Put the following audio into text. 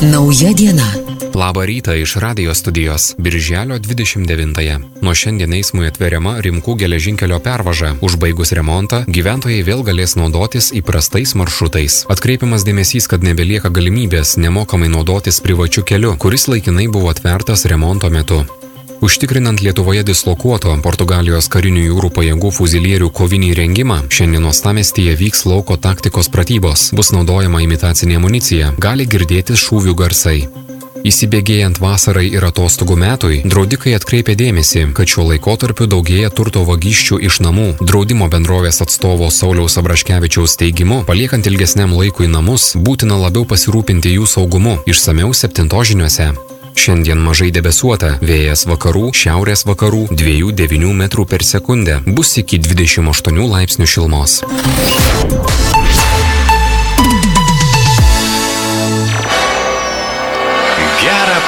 Nauja diena. Labą rytą iš radijo studijos. Birželio 29-ąją. Nuo šiandien eismui atveriama Rimkų geležinkelio pervaža. Užbaigus remontą, gyventojai vėl galės naudotis įprastais maršrutais. Atkreipiamas dėmesys, kad nebelieka galimybės nemokamai naudotis privačiu keliu, kuris laikinai buvo atvertas remonto metu. Užtikrinant Lietuvoje dislokuoto Portugalijos karinių jūrų pajėgų fuzilierių kovinį rengimą, šiandien uostamiestyje vyks lauko taktikos pratybos. Bus naudojama imitacinė amunicija, gali girdėtis šūvių garsai. Įsibėgėjant vasarai ir atostogų metui, draudikai atkreipia dėmesį, kad šiuo laikotarpiu daugėja turto vagysčių iš namų. Draudimo bendrovės atstovo Sauliaus Abraškevičiaus teigimu, paliekant ilgesniam laikui namus, būtina labiau pasirūpinti jų saugumu. Išsamiau 7 žiniose. Šiandien mažai debesuota, vėjas vakarų, šiaurės vakarų 2–9 metrų per sekundę, bus iki 28 laipsnių šilumos.